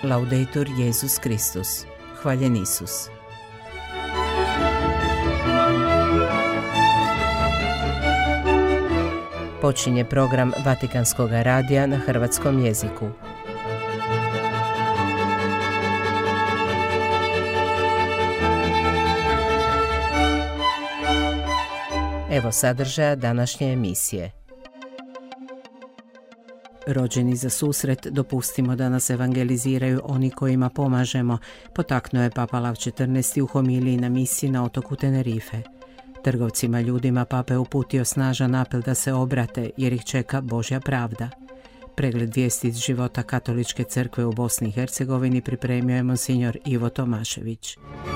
Laudetur Jesus Christus. Hvaljen Isus. Počinje program Vatikanskog radija na hrvatskom jeziku. Evo sadržaja današnje emisije. Rođeni za susret, dopustimo da nas evangeliziraju oni kojima pomažemo, potaknuo je Papa Lav XIV u homiliji na misiji na otoku Tenerife. Trgovcima ljudima Papa je uputio snažan apel da se obrate jer ih čeka Božja pravda. Pregled vijesti iz života Katoličke crkve u Bosni i Hercegovini pripremio je monsignor Ivo Tomašević.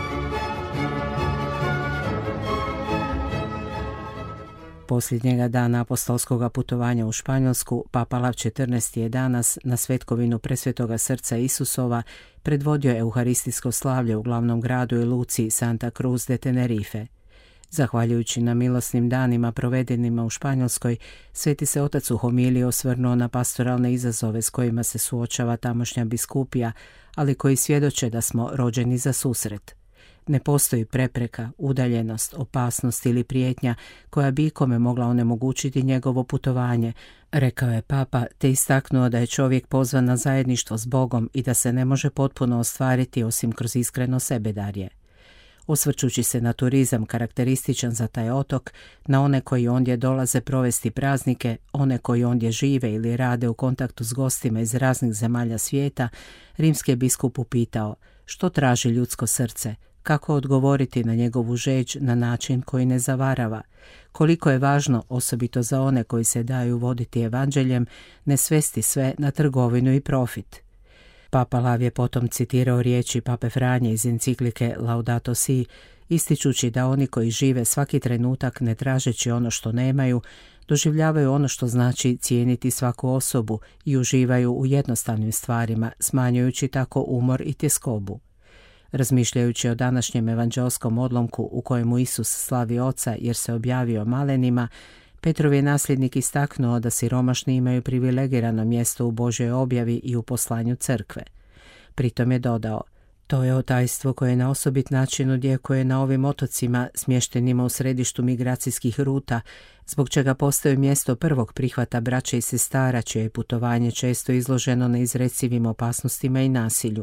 Posljednjega dana apostolskog putovanja u Španjolsku, Papa Lav XIV je danas na svetkovinu Presvetoga srca Isusova predvodio euharistijsko slavlje u glavnom gradu i luci Santa Cruz de Tenerife. Zahvaljujući na milosnim danima provedenima u Španjolskoj, Sveti se otac u homiliji osvrnuo na pastoralne izazove s kojima se suočava tamošnja biskupija, ali koji svjedoče da smo rođeni za susret. Ne postoji prepreka, udaljenost, opasnost ili prijetnja koja bi ikome mogla onemogućiti njegovo putovanje, rekao je Papa, te istaknuo da je čovjek pozvan na zajedništvo s Bogom i da se ne može potpuno ostvariti osim kroz iskreno sebedarje. Osvrćući se na turizam karakterističan za taj otok, na one koji ondje dolaze provesti praznike, one koji ondje žive ili rade u kontaktu s gostima iz raznih zemalja svijeta, rimski je biskup upitao što traži ljudsko srce, kako odgovoriti na njegovu žeđ na način koji ne zavarava, koliko je važno, osobito za one koji se daju voditi evanđeljem, ne svesti sve na trgovinu i profit. Papa Lav je potom citirao riječi Pape Franje iz enciklike Laudato Si, ističući da oni koji žive svaki trenutak ne tražeći ono što nemaju, doživljavaju ono što znači cijeniti svaku osobu i uživaju u jednostavnim stvarima, smanjujući tako umor i tjeskobu. Razmišljajući o današnjem evanđelskom odlomku u kojemu Isus slavi Oca jer se objavio malenima, Petrov je nasljednik istaknuo da siromašni imaju privilegirano mjesto u Božjoj objavi i u poslanju crkve. Pritom je dodao, to je otajstvo koje na osobit način odjekuje na ovim otocima smještenima u središtu migracijskih ruta, zbog čega postoji mjesto prvog prihvata braće i sestara čije je putovanje često izloženo neizrecivim opasnostima i nasilju.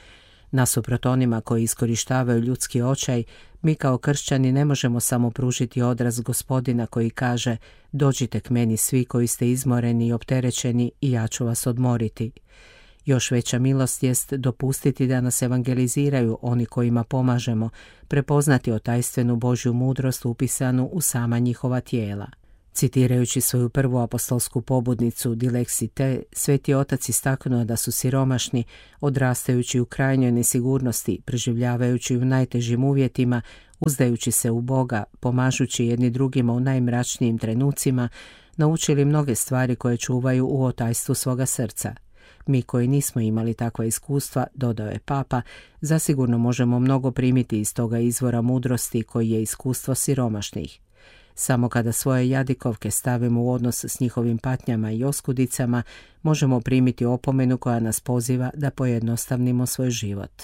Nasuprot onima koji iskorištavaju ljudski očaj, mi kao kršćani ne možemo samo pružiti odraz Gospodina koji kaže dođite k meni svi koji ste izmoreni i opterećeni i ja ću vas odmoriti. Još veća milost jest dopustiti da nas evangeliziraju oni kojima pomažemo, prepoznati otajstvenu Božju mudrost upisanu u sama njihova tijela. Citirajući svoju prvu apostolsku pobudnicu Dilexi Te, Sveti Otac istaknuo da su siromašni, odrastajući u krajnjoj nesigurnosti, preživljavajući u najtežim uvjetima, uzdajući se u Boga, pomažući jedni drugima u najmračnijim trenucima, naučili mnoge stvari koje čuvaju u otajstvu svoga srca. Mi koji nismo imali takva iskustva, dodao je Papa, zasigurno možemo mnogo primiti iz toga izvora mudrosti koji je iskustvo siromašnih. Samo kada svoje jadikovke stavimo u odnos s njihovim patnjama i oskudicama, možemo primiti opomenu koja nas poziva da pojednostavnimo svoj život.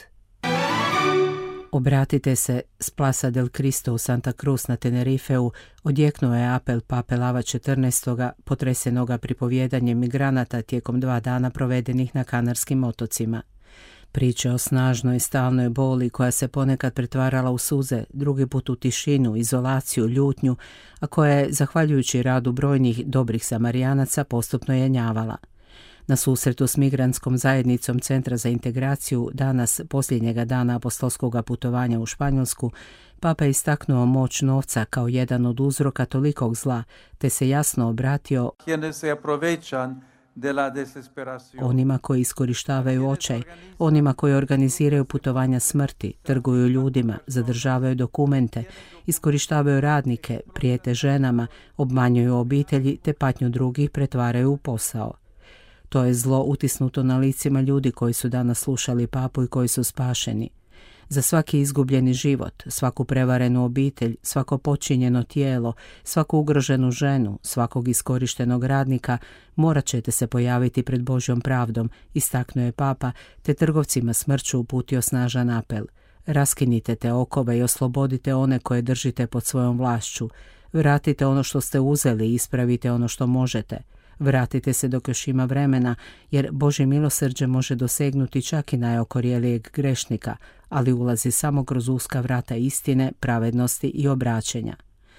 Obratite se s Plaza del Cristo u Santa Cruz na Tenerifeu, odjeknuo je apel Pape Lava XIV, potresenoga pripovjedanjem migranata tijekom 2 dana provedenih na Kanarskim otocima. Priče o snažnoj stalnoj boli koja se ponekad pretvarala u suze, drugi put u tišinu, izolaciju, ljutnju, a koja je, zahvaljujući radu brojnih dobrih Samarijanaca, postupno jenjavala. Na susretu s migrantskom zajednicom Centra za integraciju, danas, posljednjega dana apostolskog putovanja u Španjolsku, Papa je istaknuo moć novca kao jedan od uzroka tolikog zla, te se jasno obratio onima koji iskorištavaju očaj, onima koji organiziraju putovanja smrti, trguju ljudima, zadržavaju dokumente, iskorištavaju radnike, prijete ženama, obmanjuju obitelji te patnju drugih pretvaraju u posao. To je zlo utisnuto na licima ljudi koji su danas slušali Papu i koji su spašeni. za svaki izgubljeni život, svaku prevarenu obitelj, svako počinjeno tijelo, svaku ugroženu ženu, svakog iskorištenog radnika, morat ćete se pojaviti pred Božjom pravdom, istaknuo je papa, te trgovcima smrću uputio snažan apel. Raskinite te okove i oslobodite one koje držite pod svojom vlašću. Vratite ono što ste uzeli i ispravite ono što možete. Vratite se dok još ima vremena, jer Božje milosrđe može dosegnuti čak i najokorjelijeg grešnika, ali ulazi samo kroz uska vrata istine, pravednosti i obraćenja.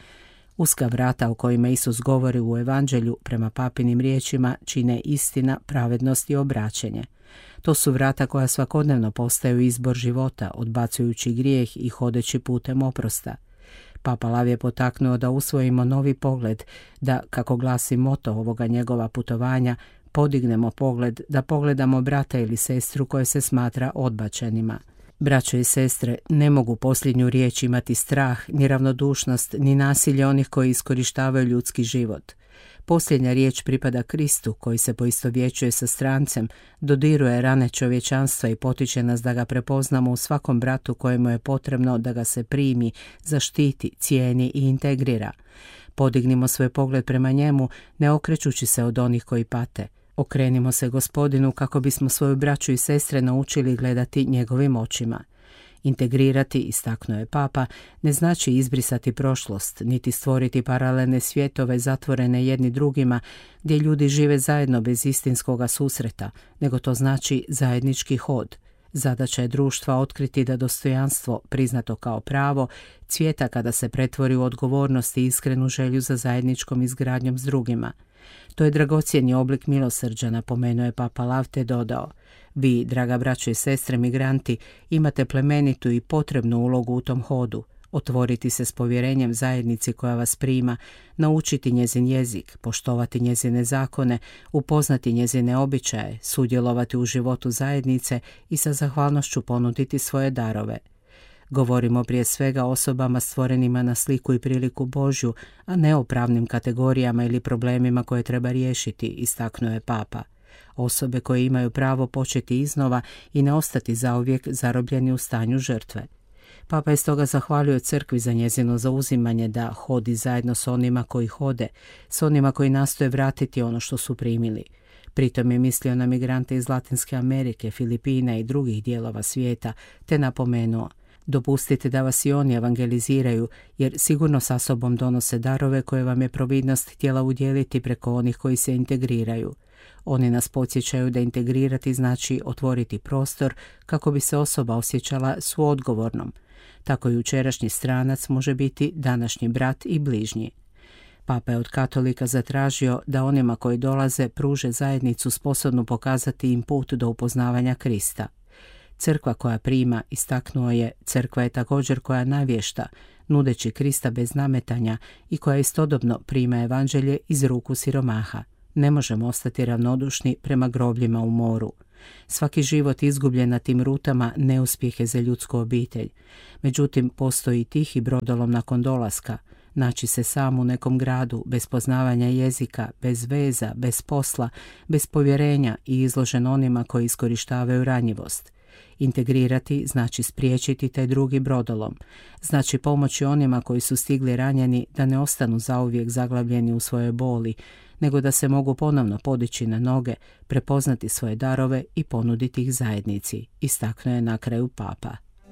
Uska vrata o kojima Isus govori u Evanđelju prema papinim riječima čine istina, pravednost i obraćenje. To su vrata koja svakodnevno postaju izbor života, odbacujući grijeh i hodeći putem oprosta. Papa Lav je potaknuo da usvojimo novi pogled, da, kako glasi moto ovoga njegova putovanja, podignemo pogled, da pogledamo brata ili sestru koje se smatra odbačenima. Braćo i sestre, ne mogu posljednju riječ imati strah, ni ravnodušnost, ni nasilje onih koji iskorištavaju ljudski život. Posljednja riječ pripada Kristu, koji se poistovjećuje sa strancem, dodiruje rane čovječanstva i potiče nas da ga prepoznamo u svakom bratu kojemu je potrebno da ga se primi, zaštiti, cijeni i integrira. Podignimo svoj pogled prema njemu, ne okrećući se od onih koji pate. Okrenimo se Gospodinu kako bismo svoju braću i sestre naučili gledati njegovim očima. Integrirati, istaknuo je papa, ne znači izbrisati prošlost, niti stvoriti paralelne svjetove zatvorene jedni drugima, gdje ljudi žive zajedno bez istinskoga susreta, nego to znači zajednički hod. Zadaća je društva otkriti da dostojanstvo, priznato kao pravo, cvjeta kada se pretvori u odgovornost i iskrenu želju za zajedničkom izgradnjom s drugima. To je dragocjeni oblik milosrđa, napomenuo je papa Lav te dodao. Vi, draga braćo i sestre migranti, imate plemenitu i potrebnu ulogu u tom hodu. Otvoriti se s povjerenjem zajednici koja vas prima, naučiti njezin jezik, poštovati njezine zakone, upoznati njezine običaje, sudjelovati u životu zajednice i sa zahvalnošću ponuditi svoje darove. Govorimo prije svega o osobama stvorenima na sliku i priliku Božju, a ne o pravnim kategorijama ili problemima koje treba riješiti, istaknuo je papa. Osobe koje imaju pravo početi iznova i ne ostati zauvijek zarobljeni u stanju žrtve. Papa je stoga zahvalio crkvi za njezino zauzimanje da hodi zajedno s onima koji hode, s onima koji nastoje vratiti ono što su primili. Pritom je mislio na migrante iz Latinske Amerike, Filipina i drugih dijelova svijeta, te napomenuo: dopustite da vas i oni evangeliziraju, jer sigurno sa sobom donose darove koje vam je providnost htjela udjeliti preko onih koji se integriraju. Oni nas podsjećaju da integrirati znači otvoriti prostor kako bi se osoba osjećala suodgovornom. Tako i jučerašnji stranac može biti današnji brat i bližnji. Papa je od katolika zatražio da onima koji dolaze pruže zajednicu sposobnu pokazati im put do upoznavanja Krista. Crkva koja prima, istaknuo je, crkva je također koja navješta, nudeći Krista bez nametanja i koja istodobno prima evanđelje iz ruku siromaha. Ne možemo ostati ravnodušni prema grobljima u moru. Svaki život izgubljen na tim rutama neuspjeh je za ljudsku obitelj. Međutim, postoji tihi brodolom nakon dolaska. Naći se sam u nekom gradu, bez poznavanja jezika, bez veza, bez posla, bez povjerenja i izložen onima koji iskorištavaju ranjivost. Integrirati znači spriječiti taj drugi brodolom. Znači pomoći onima koji su stigli ranjeni da ne ostanu zauvijek zaglavljeni u svojoj boli, nego da se mogu ponovno podići na noge, prepoznati svoje darove i ponuditi ih zajednici, istaknuo je na kraju papa.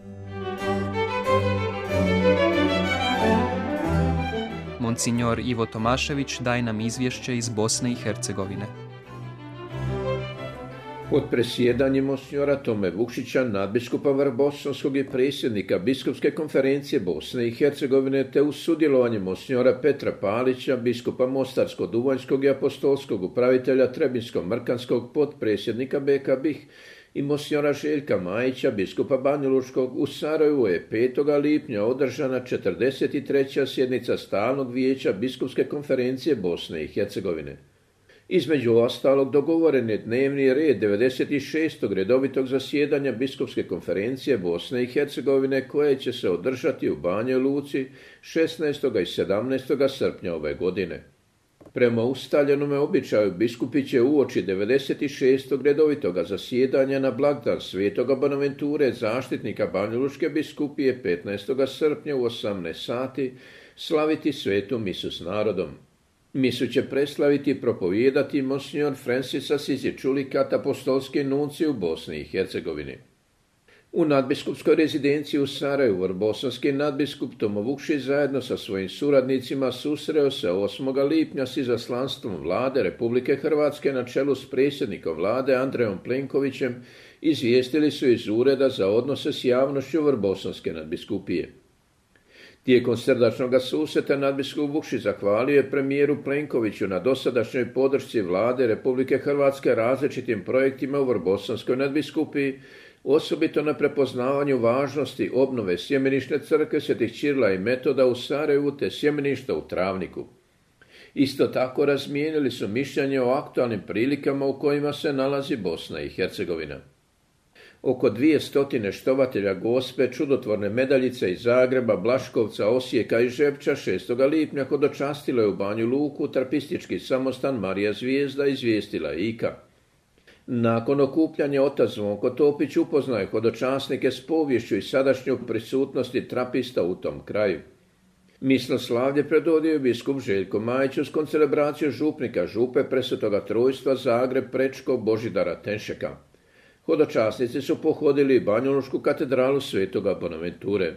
Monsignor Ivo Tomašević daje nam izvješće iz Bosne i Hercegovine. Pod presjedanjem monsignora Tome Vukšića, nadbiskupa Vrbosanskog i predsjednika Biskupske konferencije Bosne i Hercegovine, te uz sudjelovanje monsignora Petra Palića, biskupa Mostarsko-Duvanjskog i apostolskog upravitelja Trebinsko-Mrkanskog, potpredsjednika BK BiH i monsignora Željka Majića, biskupa Banjalučkog, u Sarajevu je 5. lipnja održana 43. sjednica Stalnog vijeća Biskupske konferencije Bosne i Hercegovine. Između ostalog dogovoren je dnevni red 96. redovitog zasjedanja Biskupske konferencije Bosne i Hercegovine koje će se održati u Banja Luci 16. i 17. srpnja ove godine. Prema ustaljenome običaju biskupi će uoči 96. redovitoga zasjedanja na blagdan Svetoga Bonaventure, zaštitnika Banjalučke biskupije, 15. srpnja u 18 sati slaviti svetu misu s narodom. Misu će preslaviti i propovijedati monsignor Francis Assisi Čulikat, apostolski nuncij u Bosni i Hercegovini. U nadbiskupskoj rezidenciji u Sarajevu bosanski nadbiskup Tomo Vukšić zajedno sa svojim suradnicima susreo se 8. lipnja s izaslanstvom vlade Republike Hrvatske na čelu s predsjednikom vlade Andrejom Plenkovićem, izvijestili su iz Ureda za odnose s javnošću Vrbosanske nadbiskupije. Tijekom srdačnog susreta nadbiskup Vukšić zahvalio je premijeru Plenkoviću na dosadašnjoj podršci vlade Republike Hrvatske različitim projektima u Vrbosanskoj nadbiskupiji, osobito na prepoznavanju važnosti obnove sjemenišne crkve Svetih Ćirila i Metoda u Sarajevu te sjemeništa u Travniku. Isto tako razmijenili su mišljenje o aktualnim prilikama u kojima se nalazi Bosna i Hercegovina. Oko 200 štovatelja Gospe čudotvorne medaljice iz Zagreba, Blaškovca, Osijeka i Žepča 6. lipnja hodočastilo je u Banju Luku trapistički samostan Marija Zvijezda, izvijestila IKA. Nakon okupljanja otac Zvonko Topić upoznao je hodočasnike s poviješću i sadašnju prisutnosti trapista u tom kraju. Misnoslavlje predvodio je biskup Željko Majić uz koncelebraciju župnika Župe Presvetoga Trojstva Zagreb Prečko Božidara Tenšeka. Hodočasnici su pohodili Banjalučku katedralu Svetoga Bonaventure.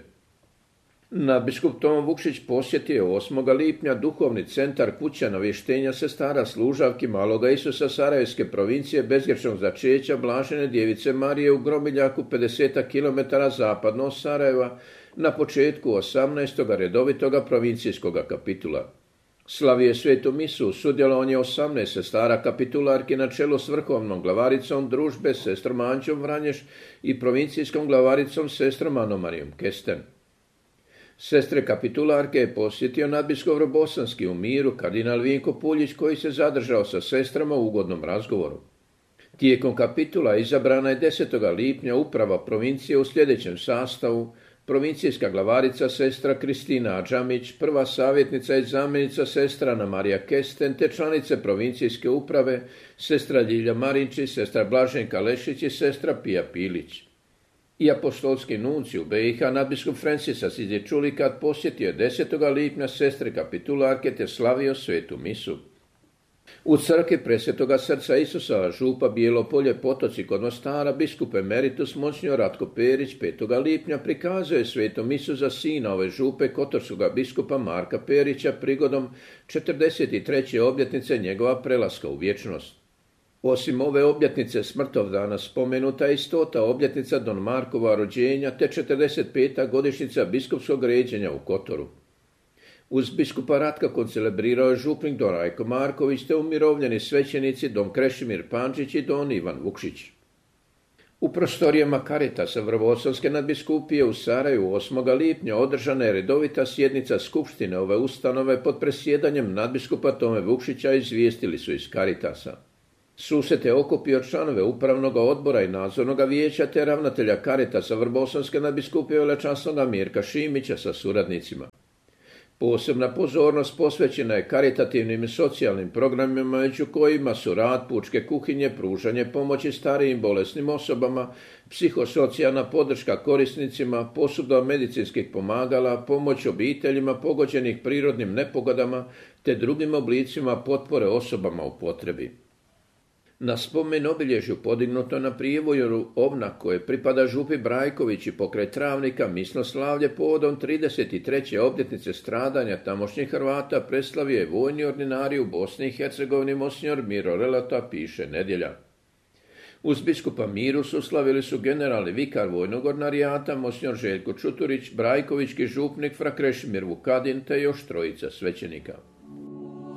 Nadbiskup Tomo Vukšić posjetio 8. lipnja duhovni centar kuća navještenja sestara služavki Maloga Isusa Sarajevske provincije bezgrešnog začeća Blažene djevice Marije u Gromiljaku 50 km zapadno od Sarajeva na početku 18. redovitoga provincijskoga kapitula. Slavio je svetu misu uz sudjelovanje 18 sestara kapitularki na čelu s vrhovnom glavaricom družbe sestrom Anđom Vranješ i provincijskom glavaricom sestrom Anomarijom Kesten. Sestre kapitularke je posjetio nadbiskup Vrbosanski u Miru kardinal Vinko Puljić, koji se zadržao sa sestrama u ugodnom razgovoru. Tijekom kapitula izabrana je 10. lipnja uprava provincije u sljedećem sastavu: provincijska glavarica sestra Kristina Adžamić, prva savjetnica i zamjenica sestra Ana Marija Kesten, te članice provincijske uprave sestra Ljilja Marinčić, sestra Blaženka Lešić i sestra Pija Pilić. I apostolski nuncij u BiH nadbiskup Francis Assisi Čulikat posjetio je 10. lipnja sestre kapitularke te slavio svetu misu. U crkvi Presvetoga srca Isusova Župa Bijelo Polje Potoci kod Mostara biskup emeritus monsignor Ratko Perić 5. lipnja prikazuje svetu misu za sina ove župe kotorskog biskupa Marka Perića prigodom 43. obljetnice njegova prelaska u vječnost. Osim ove obljetnice smrtovdana spomenuta je i 100. obljetnica Don Markova rođenja te 45. godišnjica biskupskog ređenja u Kotoru. Uz biskupa Ratka koncelebrirao je župnik Don Rajko Marković te umirovljeni svećenici Don Krešimir Pančić i Don Ivan Vukšić. U prostorijama Caritasa Vrbosanske nadbiskupije u Sarajevu 8. lipnja održana je redovita sjednica skupštine ove ustanove pod presjedanjem nadbiskupa Tome Vukšića, izvijestili su iz Caritasa. Susret je okupio članove upravnog odbora i nadzornog vijeća te ravnatelja Caritasa Vrbosanske nadbiskupije velečasnoga Mirka Šimića sa suradnicima. Posebna pozornost posvećena je karitativnim i socijalnim programima, među kojima su rad pučke kuhinje, pružanje pomoći starijim bolesnim osobama, psihosocijalna podrška korisnicima, posudba medicinskih pomagala, pomoć obiteljima pogođenih prirodnim nepogodama te drugim oblicima potpore osobama u potrebi. Na spomen obilježju podignuto na Prijevoju Ovna, koje pripada župi Brajković i pokraj Travnika, misnoslavlje povodom 33. obljetnice stradanja tamošnjih Hrvata preslavio je vojni ordinarij u Bosni i Hercegovini monsignor Miro Relata, piše Nedjelja. Uz biskupa Miru suslavili su generalni vikar vojnog ordinarijata monsignor Željko Čuturić, brajkovićki župnik fra Krešimir Vukadin te još trojica svećenika.